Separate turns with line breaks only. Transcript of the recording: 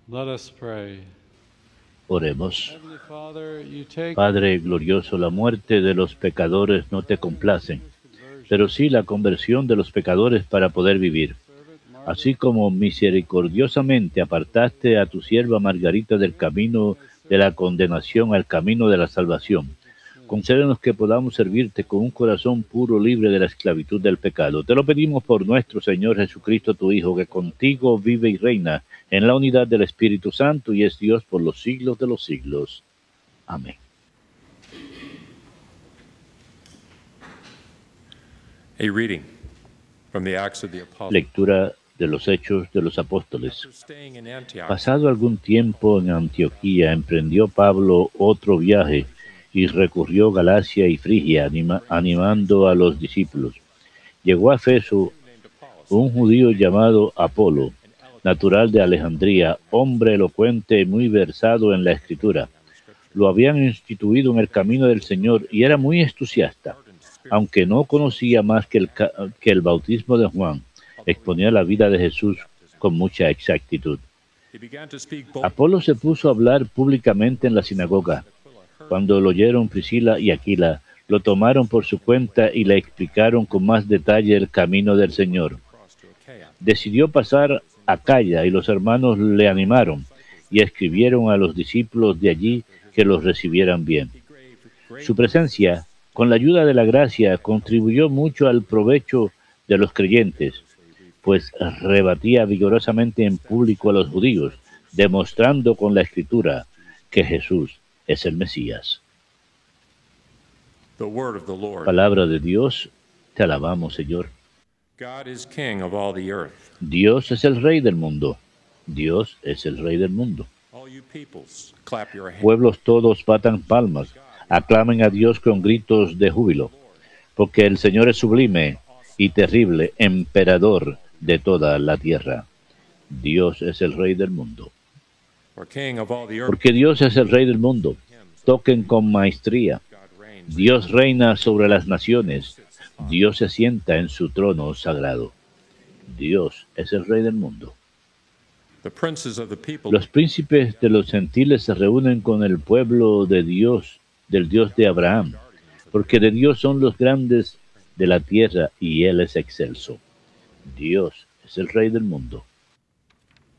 Let us pray.
Oremos.
Heavenly Father, you take
Padre glorioso, la muerte de los pecadores no te complace, pero sí la conversión de los pecadores para poder vivir. Así como misericordiosamente apartaste a tu sierva Margarita del camino de la condenación al camino de la salvación, concédenos que podamos servirte con un corazón puro, libre de la esclavitud del pecado. Te lo pedimos por nuestro Señor Jesucristo, tu Hijo, que contigo vive y reina en la unidad del Espíritu Santo y es Dios por los siglos de los siglos. Amén.
A reading from the Acts of the Apostles.
Lectura de los Hechos de los Apóstoles.
After staying in Antioch,
Pasado algún tiempo en Antioquía, emprendió Pablo otro viaje y recorrió Galacia y Frigia, animando a los discípulos. Llegó a Efeso un judío llamado Apolo, natural de Alejandría, hombre elocuente y muy versado en la Escritura. Lo habían instituido en el camino del Señor y era muy entusiasta, aunque no conocía más que el bautismo de Juan. Exponía la vida de Jesús con mucha exactitud.
he began to speak boldly.
Apolo se puso a hablar públicamente en la sinagoga. Cuando lo oyeron Priscila y Aquila, lo tomaron por su cuenta y le explicaron con más detalle el camino del Señor.
Across to Achaia.
Decidió pasar a Acaya y los hermanos le animaron y escribieron a los discípulos de allí que los recibieran bien. Su presencia, con la ayuda de la gracia, contribuyó mucho al provecho de los creyentes, pues rebatía vigorosamente en público a los judíos, demostrando con la Escritura que Jesús es el Mesías.
The word of the Lord.
Palabra de Dios, te alabamos, Señor.
God is king of all the earth.
Dios es el Rey del mundo. Dios es el Rey del mundo.
All you peoples, clap your hands.
Pueblos todos batan palmas, aclamen a Dios con gritos de júbilo, porque el Señor es sublime y terrible, emperador de toda la tierra. Dios es el Rey del mundo.
For king of all the earth,
Porque Dios es el Rey del mundo. Toquen con maestría.
God reigns.
Dios reina sobre las naciones. Dios se sienta en su trono sagrado. Dios es el Rey del mundo.
The princes of the people
Los príncipes de los gentiles se reúnen con el pueblo de Dios, del Dios de Abraham, porque de Dios son los grandes de la tierra y Él es excelso. Dios es el Rey del mundo.